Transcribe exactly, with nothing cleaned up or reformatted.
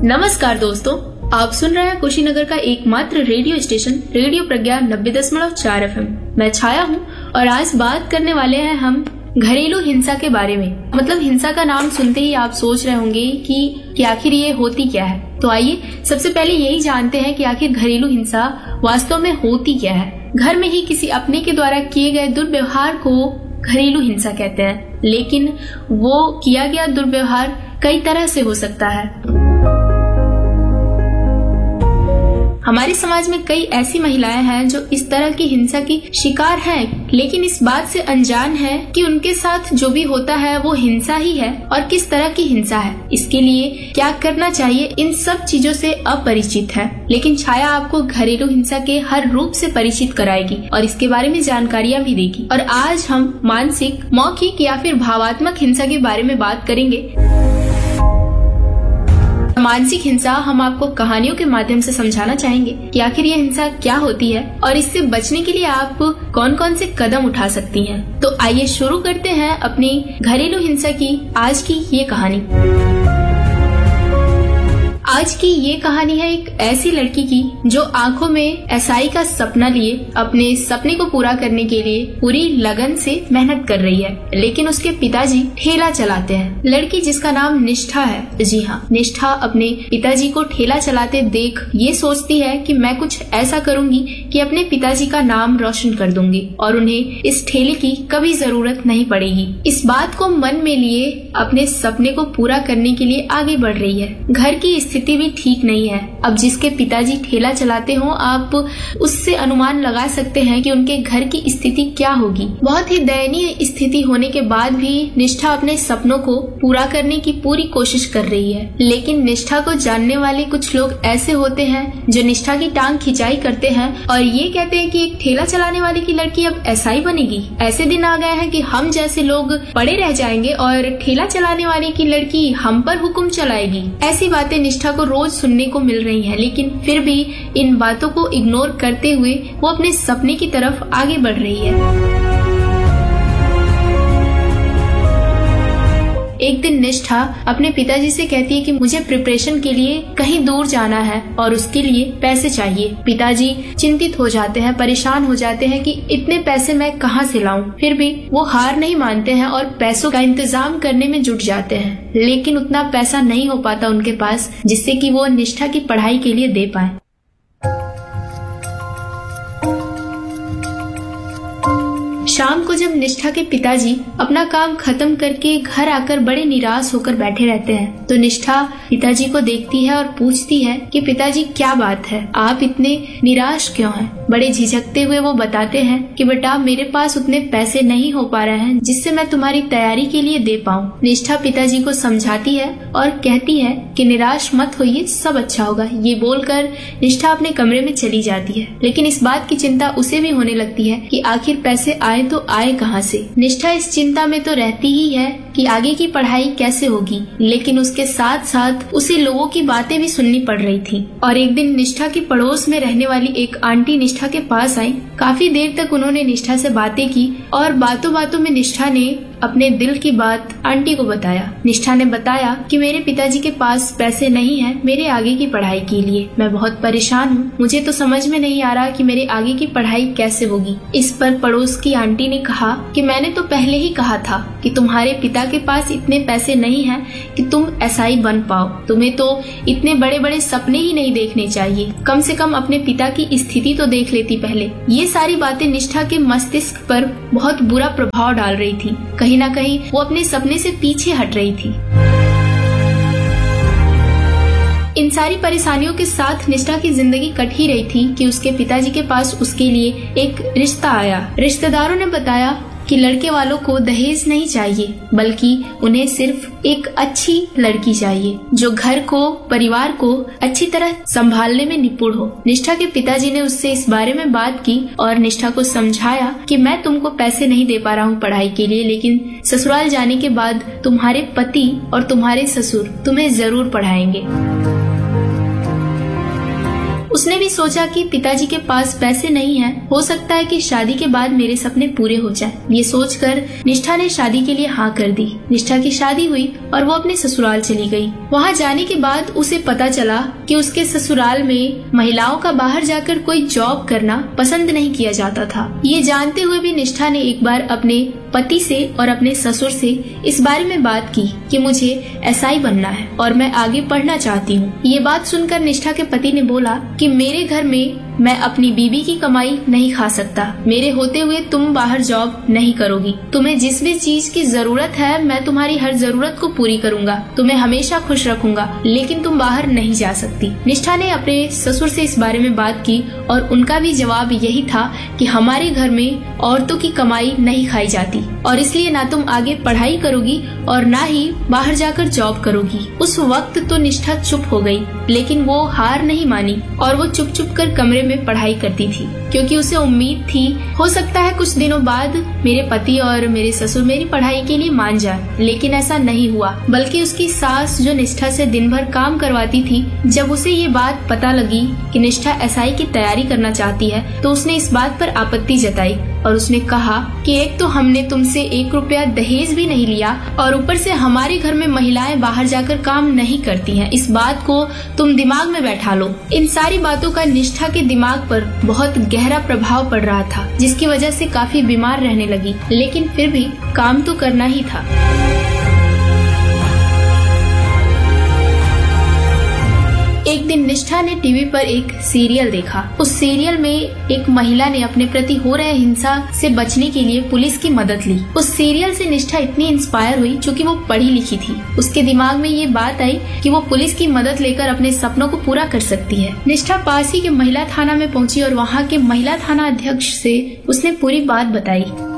नमस्कार दोस्तों, आप सुन रहे हैं कुशीनगर का एकमात्र रेडियो स्टेशन रेडियो प्रज्ञा नब्बे दशमलव चार एफ एम। मैं छाया हूँ और आज बात करने वाले हैं हम घरेलू हिंसा के बारे में। मतलब हिंसा का नाम सुनते ही आप सोच रहे होंगे कि, कि आखिर ये होती क्या है। तो आइए सबसे पहले यही जानते हैं कि आखिर घरेलू हिंसा वास्तव में होती क्या है। घर में ही किसी अपने के द्वारा किए गए दुर्व्यवहार को घरेलू हिंसा कहते हैं, लेकिन वो किया गया दुर्व्यवहार कई तरह से हो सकता है। हमारे समाज में कई ऐसी महिलाएं हैं जो इस तरह की हिंसा की शिकार हैं, लेकिन इस बात से अनजान है कि उनके साथ जो भी होता है वो हिंसा ही है और किस तरह की हिंसा है। इसके लिए क्या करना चाहिए, इन सब चीजों से अपरिचित है। लेकिन छाया आपको घरेलू हिंसा के हर रूप से परिचित कराएगी और इसके बारे में जानकारियाँ भी देगी। और आज हम मानसिक, मौखिक या फिर भावात्मक हिंसा के बारे में बात करेंगे। मानसिक हिंसा हम आपको कहानियों के माध्यम से समझाना चाहेंगे कि आखिर ये हिंसा क्या होती है और इससे बचने के लिए आप कौन कौन से कदम उठा सकती हैं। तो आइए शुरू करते हैं अपनी घरेलू हिंसा की आज की ये कहानी। आज की ये कहानी है एक ऐसी लड़की की जो आंखों में एसआई का सपना लिए अपने सपने को पूरा करने के लिए पूरी लगन से मेहनत कर रही है, लेकिन उसके पिताजी ठेला चलाते हैं। लड़की जिसका नाम निष्ठा है, जी हाँ, निष्ठा अपने पिताजी को ठेला चलाते देख ये सोचती है कि मैं कुछ ऐसा करूंगी कि अपने पिताजी का नाम रोशन कर दूंगी और उन्हें इस ठेले की कभी जरूरत नहीं पड़ेगी। इस बात को मन में लिए अपने सपने को पूरा करने के लिए आगे बढ़ रही है। घर की स्थिति भी ठीक नहीं है। अब जिसके पिताजी ठेला चलाते हो, आप उससे अनुमान लगा सकते हैं कि उनके घर की स्थिति क्या होगी। बहुत ही दयनीय स्थिति होने के बाद भी निष्ठा अपने सपनों को पूरा करने की पूरी कोशिश कर रही है। लेकिन निष्ठा को जानने वाले कुछ लोग ऐसे होते हैं जो निष्ठा की टांग खिंचाई करते हैं और ये कहते हैं कि एक ठेला चलाने वाले की लड़की अब एसआई बनेगी। ऐसे दिन आ गए हैं कि हम जैसे लोग पड़े रह जाएंगे और ठेला चलाने वाले की लड़की हम पर हुक्म चलाएगी। ऐसी बातें निष्ठा को रोज सुनने को मिल रही हैं, लेकिन फिर भी इन बातों को इग्नोर करते हुए वो अपने सपने की तरफ आगे बढ़ रही है। एक दिन निष्ठा अपने पिताजी से कहती है कि मुझे प्रिपरेशन के लिए कहीं दूर जाना है और उसके लिए पैसे चाहिए। पिताजी चिंतित हो जाते हैं, परेशान हो जाते हैं कि इतने पैसे मैं कहां से लाऊं। फिर भी वो हार नहीं मानते हैं और पैसों का इंतजाम करने में जुट जाते हैं, लेकिन उतना पैसा नहीं हो पाता उनके पास जिससे कि वो निष्ठा की पढ़ाई के लिए दे पाए। शाम को जब निष्ठा के पिताजी अपना काम खत्म करके घर आकर बड़े निराश होकर बैठे रहते हैं, तो निष्ठा पिताजी को देखती है और पूछती है कि पिताजी क्या बात है, आप इतने निराश क्यों हैं? बड़े झिझकते हुए वो बताते हैं कि बेटा मेरे पास उतने पैसे नहीं हो पा रहे हैं जिससे मैं तुम्हारी तैयारी के लिए दे पाऊँ। निष्ठा पिताजी को समझाती है और कहती है कि निराश मत होइए, सब अच्छा होगा। ये बोलकर निष्ठा अपने कमरे में चली जाती है, लेकिन इस बात की चिंता उसे भी होने लगती है कि आखिर पैसे आए तो आए कहां से। निष्ठा इस चिंता में तो रहती ही है कि आगे की पढ़ाई कैसे होगी, लेकिन उसके साथ साथ उसे लोगों की बातें भी सुननी पड़ रही थी। और एक दिन निष्ठा की पड़ोस में रहने वाली एक आंटी निष्ठा के पास आई। काफी देर तक उन्होंने निष्ठा से बातें की और बातों बातों में निष्ठा ने अपने दिल की बात आंटी को बताया। निष्ठा ने बताया कि मेरे पिताजी के पास पैसे नहीं है मेरे आगे की पढ़ाई के लिए। मैं बहुत परेशान हूँ, मुझे तो समझ में नहीं आ रहा कि मेरे आगे की पढ़ाई कैसे होगी। इस पर पड़ोस की आंटी ने कहा कि मैंने तो पहले ही कहा था कि तुम्हारे पिता के पास इतने पैसे नहीं हैं कि तुम एसआई बन पाओ। तुम्हें तो इतने बड़े बड़े सपने ही नहीं देखने चाहिए, कम से कम अपने पिता की स्थिति तो देख लेती पहले। ये सारी बातें निष्ठा के मस्तिष्क पर बहुत बुरा प्रभाव डाल रही थी। कहीं ना कहीं वो अपने सपने से पीछे हट रही थी। इन सारी परेशानियों के साथ निष्ठा की जिंदगी कट ही रही थी कि उसके पिताजी के पास उसके लिए एक रिश्ता आया। रिश्तेदारों ने बताया कि लड़के वालों को दहेज नहीं चाहिए, बल्कि उन्हें सिर्फ एक अच्छी लड़की चाहिए जो घर को, परिवार को अच्छी तरह संभालने में निपुण हो। निष्ठा के पिताजी ने उससे इस बारे में बात की और निष्ठा को समझाया कि मैं तुमको पैसे नहीं दे पा रहा हूँ पढ़ाई के लिए, लेकिन ससुराल जाने के बाद तुम्हारे पति और तुम्हारे ससुर तुम्हें जरूर पढ़ाएंगे। उसने भी सोचा कि पिताजी के पास पैसे नहीं हैं, हो सकता है कि शादी के बाद मेरे सपने पूरे हो जाएं। ये सोचकर निष्ठा ने शादी के लिए हाँ कर दी। निष्ठा की शादी हुई और वो अपने ससुराल चली गई। वहाँ जाने के बाद उसे पता चला कि उसके ससुराल में महिलाओं का बाहर जाकर कोई जॉब करना पसंद नहीं किया जाता था। ये जानते हुए भी निष्ठा ने एक बार अपने पति से और अपने ससुर से इस बारे में बात की कि मुझे एसआई बनना है और मैं आगे पढ़ना चाहती हूँ। ये बात सुनकर निष्ठा के पति ने बोला कि मेरे घर में मैं अपनी बीवी की कमाई नहीं खा सकता। मेरे होते हुए तुम बाहर जॉब नहीं करोगी। तुम्हें जिस भी चीज की जरूरत है मैं तुम्हारी हर जरूरत को पूरी करूंगा। तुम्हें हमेशा खुश रखूंगा, लेकिन तुम बाहर नहीं जा सकती। निष्ठा ने अपने ससुर से इस बारे में बात की और उनका भी जवाब यही था कि हमारे घर में औरतों की कमाई नहीं खाई जाती और इसलिए ना तुम आगे पढ़ाई करोगी और ना ही बाहर जाकर जॉब करोगी। उस वक्त तो निष्ठा चुप हो गई, लेकिन वो हार नहीं मानी और वो चुप चुप कर कमरे में पढ़ाई करती थी, क्योंकि उसे उम्मीद थी हो सकता है कुछ दिनों बाद मेरे पति और मेरे ससुर मेरी पढ़ाई के लिए मान जाए। लेकिन ऐसा नहीं हुआ, बल्कि उसकी सास जो निष्ठा से दिन भर काम करवाती थी, जब उसे ये बात पता लगी कि निष्ठा एसआई की तैयारी करना चाहती है तो उसने इस बात पर आपत्ति जताई और उसने कहा कि एक तो हमने तुमसे एक रुपया दहेज भी नहीं लिया और ऊपर से हमारे घर में महिलाएं बाहर जाकर काम नहीं करती हैं। इस बात को तुम दिमाग में बैठा लो। इन सारी बातों का निष्ठा के दिमाग पर बहुत गहरा प्रभाव पड़ रहा था, जिसकी वजह से काफी बीमार रहने लगी, लेकिन फिर भी काम तो करना ही था। एक दिन निष्ठा ने टीवी पर एक सीरियल देखा। उस सीरियल में एक महिला ने अपने प्रति हो रहे हिंसा से बचने के लिए पुलिस की मदद ली। उस सीरियल से निष्ठा इतनी इंस्पायर हुई क्योंकि वो पढ़ी लिखी थी। उसके दिमाग में ये बात आई कि वो पुलिस की मदद लेकर अपने सपनों को पूरा कर सकती है। निष्ठा पास ही के महिला थाना में पहुंची और वहाँ के महिला थाना अध्यक्ष से उसने पूरी बात बताई।